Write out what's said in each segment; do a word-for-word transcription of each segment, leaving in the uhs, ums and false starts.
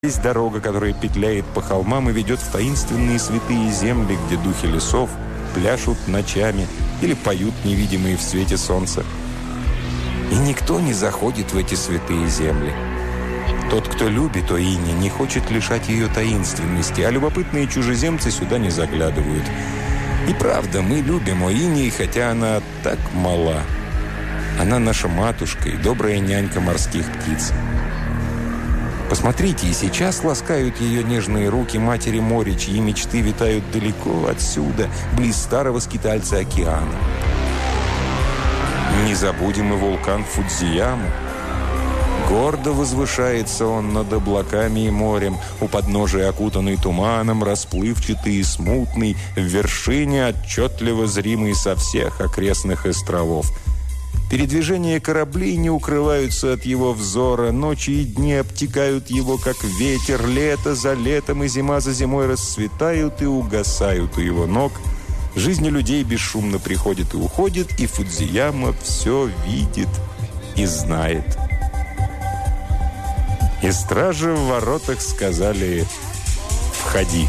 Есть дорога, которая петляет по холмам и ведет в таинственные святые земли, где духи лесов пляшут ночами или поют невидимые в свете солнца. И никто не заходит в эти святые земли. Тот, кто любит Оини, не хочет лишать ее таинственности, а любопытные чужеземцы сюда не заглядывают. И правда, мы любим Оини, хотя она так мала. Она наша матушка и добрая нянька морских птиц. Посмотрите, и сейчас ласкают ее нежные руки матери моря, чьи мечты витают далеко отсюда, близ старого скитальца океана. Не забудем и вулкан Фудзияму. Гордо возвышается он над облаками и морем, у подножия окутанный туманом, расплывчатый и смутный, в вершине отчетливо зримый со всех окрестных островов. Передвижения кораблей не укрываются от его взора, ночи и дни обтекают его, как ветер, лето за летом и зима за зимой расцветают и угасают у его ног. Жизнь людей бесшумно приходит и уходит, и Фудзияма все видит и знает. И стражи в воротах сказали «Входи».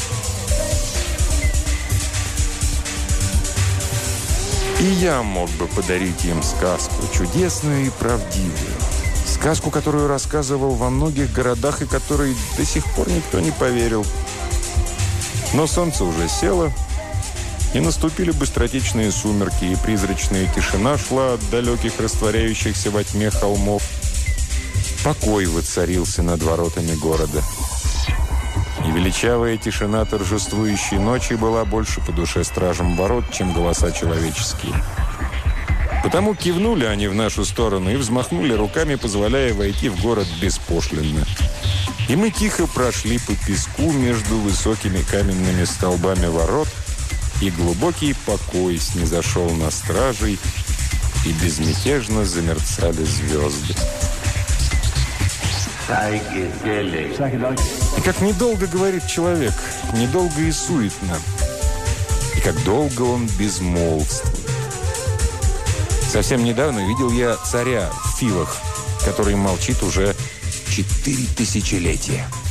И я мог бы подарить им сказку, чудесную и правдивую. Сказку, которую рассказывал во многих городах и которой до сих пор никто не поверил. Но солнце уже село, и наступили быстротечные сумерки, и призрачная тишина шла от далеких растворяющихся во тьме холмов. Покой воцарился над воротами города. И величавая тишина торжествующей ночи была больше по душе стражам ворот, чем голоса человеческие. Потому кивнули они в нашу сторону и взмахнули руками, позволяя войти в город беспошлинно. И мы тихо прошли по песку между высокими каменными столбами ворот, и глубокий покой снизошел на стражей, и безмятежно замерцали звезды. И как недолго говорит человек, недолго и суетно, и как долго он безмолвствует. Совсем недавно видел я царя в Фивах, который молчит уже четыре тысячелетия.